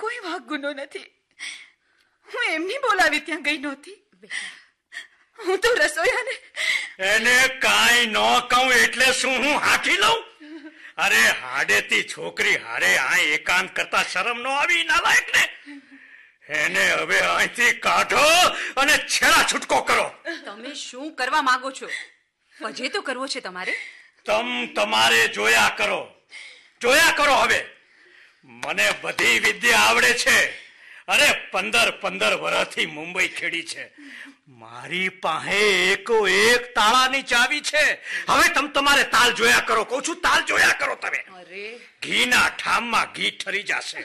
કોઈ વાંક ગુનો નથી. હું એમની બોલાવી ત્યાં ગઈ નહોતી. હું તો રસોયાને એને કાંઈ ન કહું એટલે શું હું હાકી લઉં? અરે હાડેથી છોકરી હારે આ એકાંત કરતા શરમ ન આવી નાલાયક ને? એને હવે અહીંથી કાઢો અને છેડા છૂટકો કરો. તમે શું કરવા માંગો છો? હજે તો કરવો છે તમારે? તમારે જોયા કરો. હવે મને બધી વિદ્યા આવડે છે. અરે 15 વર્ષથી મુંબઈ ખેડી છે. મારી પાસે એકો એક તાળાની ચાવી છે. હવે તમારે તાલ જોયા કરો. કહું છું, તાલ જોયા કરો તમે. અરે ઘીના ઠામમાં ઘી ઠરી જશે.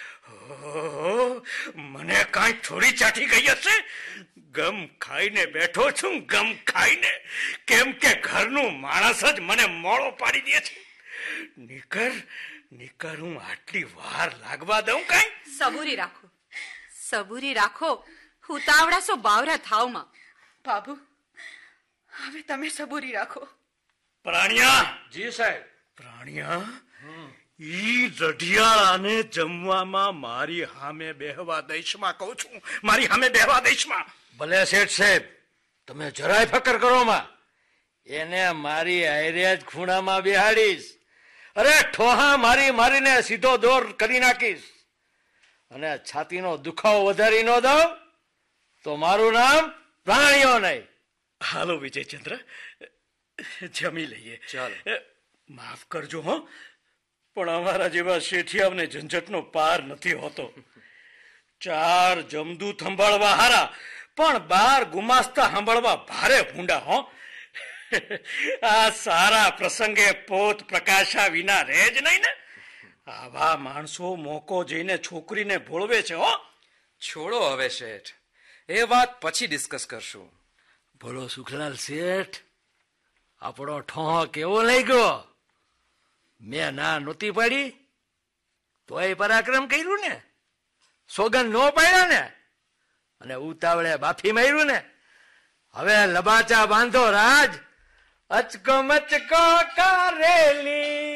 મને કાંઈ થોડી ચાટી ગઈ હશે? ગમ ખાઈને બેઠો છું, ગમ ખાઈને. કેમ કે ઘરનું માણસ જ મને મોળો પાડી દે છે. નીકર હું આટલી વાર લાગવા દઉં? કાંઈ સબૂરી રાખો. ઉતાવળા સો બાવરા થાવમાં. બાબુ, હવે તમે સબૂરી રાખો. પ્રાણિયા. જી સાહેબ. પ્રાણિયા, ઈ રઢિયાળાને જમવામાં મારી સામે બેહવા દઈશમાં. કહું છું, મારી સામે બેહવા દઈશમાં. ભલે શેઠ સાહેબ, તમે જરાય ફકર કરો માં. એને મારી આયરે જ ખૂણામાં બેહાડીશ. અરે ઠોહા મારીને સીધો દોર કરી નાખીશ. અને છાતીનો દુખાવો વધારી ન દઉં તો મારું નામ પ્રાણીઓ નહીં. હાલો વિજયચંદ્ર, જમી લઈએ. ચાલો. માફ કરજો હો, પણ અમારા જેવા શેઠિયાઓને ઝંઝટનો પાર નથી હોતો. 4 જમદૂત સંભાળવા હારા, પણ 12 ગુમાસ્તા સંભાળવા ભારે ભૂંડા હો. આ સારા પ્રસંગે પોત પ્રકાશા વિના રહે જ નહીં ને. આવા માણસો મોકો જઈને છોકરીને ભોળવે છે હો. છોડો હવે શેઠ, એ વાત પછી ડિસ્કસ કરશું. બોલો સુખલાલ શેઠ, આપણો ઠોહો કેવો લઈ ગયો? મેં ના નહોતી પાડી તોય પરાક્રમ કર્યું ને. સોગન નો પાડ્યા ને, અને ઉતાવળે બાફી માર્યું ને. હવે લબાચા બાંધો રાજ. અચકો મચકો કારેલી.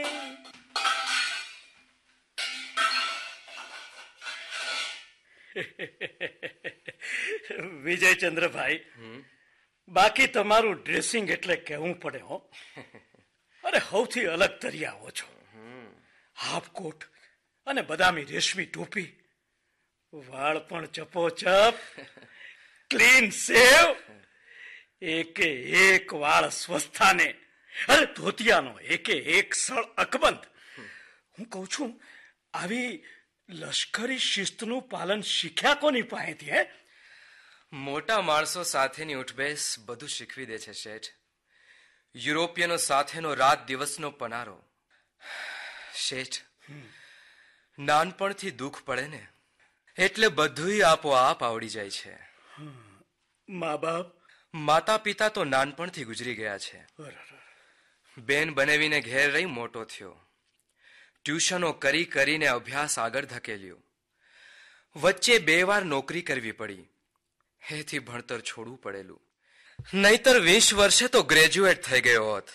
વિજયચંદ્રભાઈ, બાકી તમારું ડ્રેસિંગ એટલે કહેવું પડે હો. અરે સૌથી અલગ તરી આવો છો. હાફ કોટ અને બદામી રેશમી ટોપી, વાળ પણ ચપોચપ, ક્લીન શેવ, એકે એક વાળ સ્વસ્થાને, અરે ધોતિયાનો એકે એક સળ અકબંધ. હું કહું છું, આવી લશ્કરી શિસ્તનું પાલન શીખ્યા કોની પાસેથી? હે, મોટા માણસો સાથેની ઉઠબેસ બધું શીખવી દે છે શેઠ. યુરોપિયનો સાથેનો રાત દિવસનો પનારો. શેઠ, નાનપણથી દુઃખ પડે ને એટલે બધુંય આપોઆપ આવડી જાય છે. મા બાપ, માતા પિતા તો નાનપણથી ગુજરી ગયા છે. બેન બનેવીને ઘેર રહી મોટો થયો. ટ્યુશનો કરીને અભ્યાસ આગળ ધકેલ્યો. વચ્ચે 2 વાર નોકરી કરવી પડી. એથી ભણતર છોડવું પડેલું. નહીતર 20 વર્ષે તો ગ્રેજ્યુએટ થઈ ગયો હોત.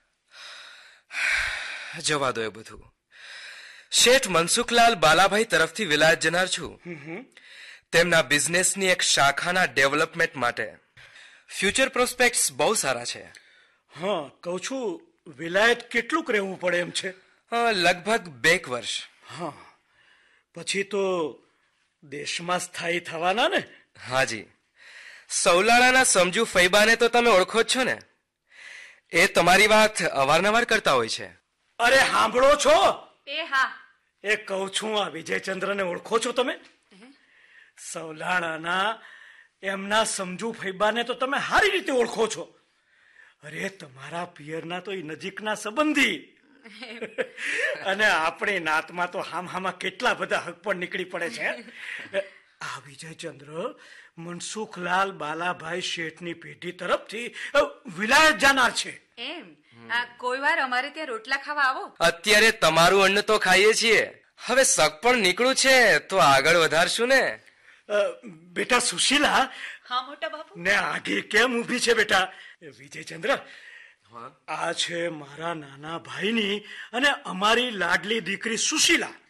જવા દો એ બધું. શેઠ મનસુખલાલ બાલાભાઈ તરફથી વિલાયત જનાર છું. તેમના બિઝનેસની એક શાખાના ડેવલપમેન્ટ માટે. ફ્યુચર પ્રોસ્પેક્ટ્સ બહુ સારા છે. હા, કહું છું, વિલાયત કેટલુંક રહેવું પડે એમ છે? લગભગ 2 વર્ષ. હા, પછી તો દેશમાં સ્થાયી થવાના ને? હાજી. સૌલાળાના સમજુ ફૈબાને તો તમે ઓળખો જ છો ને. એ તમારી વાત અવારનવાર કરતા હોય છે. અરે સાંભળો છો? હા. એ કહું છું, આ વિજયચંદ્રને ઓળખો છો તમે? સૌલાળાના એમના સમજુ ફૈબાને તો તમે સારી રીતે ઓળખો છો. અરે તમારા પિયરના તો એ નજીકના સંબંધી. અને આપણી નાતમાં તો હામાં કેટલા બધા હક પણ નીકળી પડે છે. આ વિજયચંદ્ર મનસુખલાલ બાલાભાઈ શેઠની પેઢી તરફથી વિલાયત જાનાર છે. એમ? કોઈ વાર અમારે ત્યાં રોટલા ખાવા આવો. અત્યારે તમારું અન્ન તો ખાઈએ છીએ. હવે શક પણ નીકળું છે તો આગળ વધારશું ને. બેટા સુશીલા. હા મોટા બાપુ. ને આગે કેમ ઊભી છે બેટા? વિજયચંદ્ર, આ છે મારા નાના ભાઈની અને અમારી લાડલી દીકરી સુશીલા.